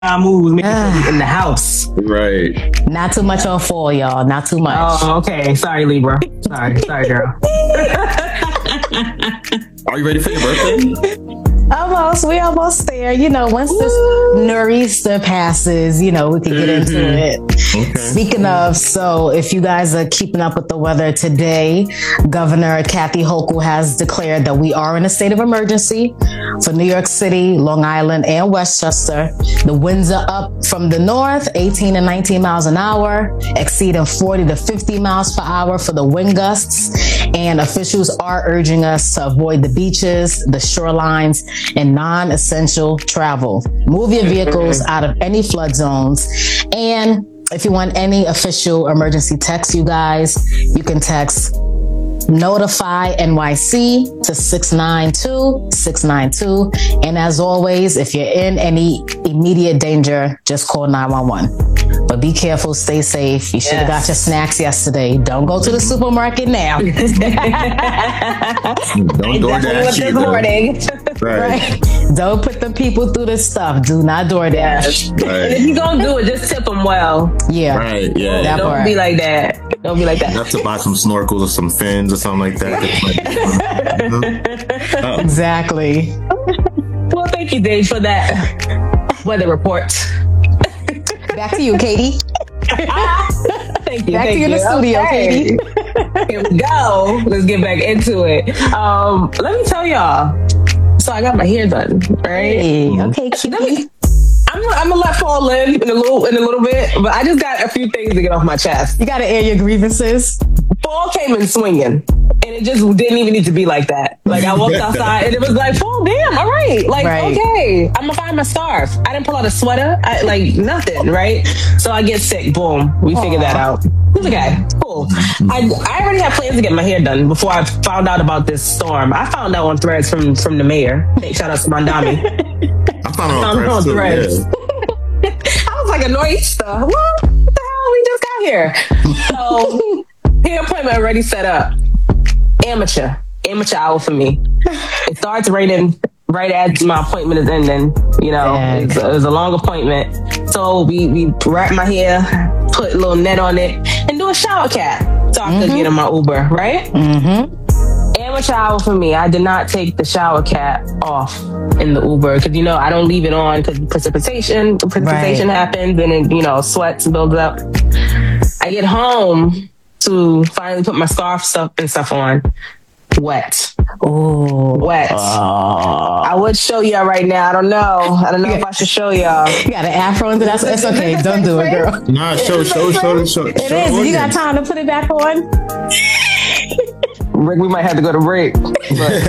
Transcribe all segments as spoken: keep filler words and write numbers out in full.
moves, making sure we in the house. Right. Not too much on fall, y'all. Not too much. Oh, okay. Sorry, Libra. Sorry, sorry, girl. Are you ready for your birthday? Almost. We almost there. You know, once this nor'easter passes, you know, we can get into it. Okay. Speaking of, so if you guys are keeping up with the weather today, Governor Kathy Hochul has declared that we are in a state of emergency for New York City, Long Island, and Westchester. The winds are up from the north, eighteen and nineteen miles an hour, exceeding forty to fifty miles per hour for the wind gusts. And officials are urging us to avoid the beaches, the shorelines, and non-essential travel. Move your vehicles out of any flood zones. And if you want any official emergency text, you guys, you can text Notify N Y C to six nine two six nine two. And as always, if you're in any immediate danger, just call nine one one. But be careful, stay safe. You should have Yes. got your snacks yesterday. Don't go to the supermarket now. Don't Definitely DoorDash this either. morning. Right. Right? Don't put the people through the stuff. Do not DoorDash. And if Right. you gonna do it, just tip them well. Yeah. Right. Yeah. That Don't part. be like that. Don't be like You that. have to buy some snorkels or some fins or something like that. Oh. Exactly. Well, thank you, Dave, for that weather report. Back to you, Katie. Thank you. Back thank to you in the studio, Okay. Katie. Here we go. Let's get back into it. Um, let me tell y'all. So I got my hair done, right? Hey, okay, Let Katie. me- I'm, I'm gonna let fall in in a little in a little bit, but I just got a few things to get off my chest. You gotta air your grievances. Fall came in swinging, and it just didn't even need to be like that. Like I walked outside, and it was like, fall, damn, all right, like Right. okay, I'm gonna find my scarf. I didn't pull out a sweater, I, like nothing, right? So I get sick. Boom, we figured that out. It's okay, cool. I I already had plans to get my hair done before I found out about this storm. I found out on threads from from the mayor. Hey, shout out to Mandami. I found out Found on out threads too. threads. Yeah. I was like a nor'easter. What? What the hell? We just got here. So, hair appointment already set up. Amateur. Amateur hour for me. It starts raining right as my appointment is ending. You know, Dang. it's, it was a long appointment. So, we, we wrap my hair, put a little net on it, and do a shower cap. So I could get in my Uber, right? Mm-hmm. Amateur hour for me. I did not take the shower cap off in the Uber because you know I don't leave it on because precipitation precipitation Right. happens and it you know sweats builds up. I get home to finally put my scarf stuff and stuff on. Wet, Oh, wet. I would show y'all right now. I don't know. I don't know if I should show y'all. you got an afro into that. It's okay. Don't do it, girl. Nah, show, show, show, show. It is. If you got time to put it back on. Rick, we might have to go to break. But Show us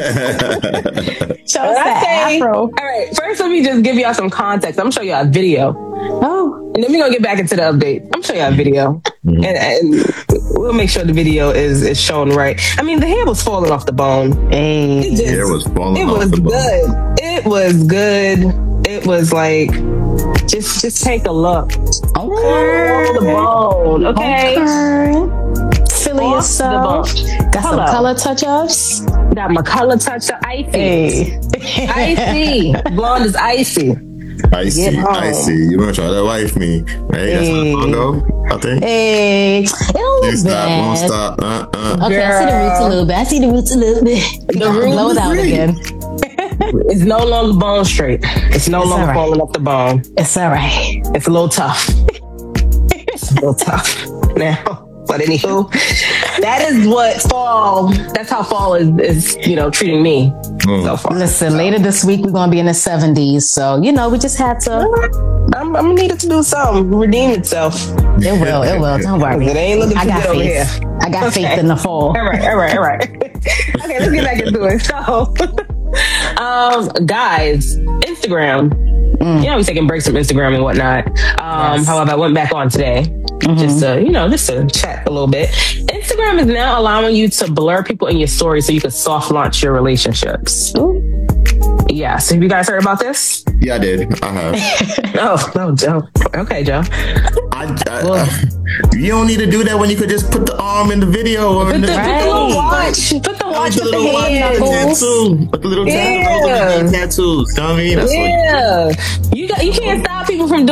that Okay. afro. All right. First, let me just give y'all some context. I'm gonna show y'all a video. Oh, And then we're gonna get back into the update. I'm showing y'all a video. Mm-hmm. And, and we'll make sure the video is, is shown right. I mean, the hair was falling off the bone. hey. It just, Hair was falling it off was the bone. good. It was good. It was like, just just take a look. Okay. Off the bone, okay? Okay. Feeling Off yourself. the bone. Got some Hello. color touch-ups. Got my color touch to icy. Hey. Icy. Blonde is icy. Icy, Get home. icy. You gonna try to wife me, right? That's Hey. how it go, I think. Hey. It don't You look stop, won't bad. stop. Uh, uh. Okay, I see the roots a little bit. I see the roots a little bit. The Blow roots it out is again. It's no longer bone straight. It's no It's longer all right. falling off the bone. It's all right. It's a little tough. It's a little tough now. But anywho, that is what fall, that's how fall is, is you know, treating me Mm. so far. Listen, later this week we're gonna be in the seventies, so you know we just had to. I'm, I'm gonna need it to do something, redeem itself. It will, it will. Don't worry. It ain't looking I too got good over here. faith. I got Okay. faith in the fall. All right, all right, all right. Okay, let's get back into it. So, um, guys, Instagram. You know, we're taking breaks from Instagram and whatnot. Um, Yes. However, I went back on today just to, you know, just to chat a little bit. Instagram is now allowing you to blur people in your stories so you can soft launch your relationships. Yeah. So have you guys heard about this? Yeah, I did. I have. Oh, no, Joe. Okay, Joe. I, I, I, you don't need to do that when you could just put the arm in the video or Put in the, the, put the little watch. Put the watch Put with the the little watch hand. with the tattoo. Put the little Yeah. tattoo. Tattoos. You know what I mean? That's what you Yeah, you got. You can't stop stop people from